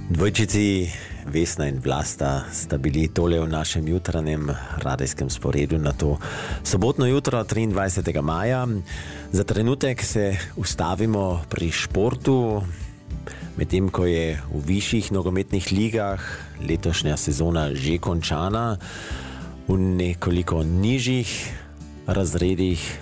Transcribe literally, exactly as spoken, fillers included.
Dvojčici Vesna in Vlasta sta bili tole v našem jutranjem radijskem sporedu na to sobotno jutro triindvajsetega maja. Za trenutek se ustavimo pri športu, medtem ko je v višjih nogometnih ligah letošnja sezona že končana, v nekoliko nižjih razredih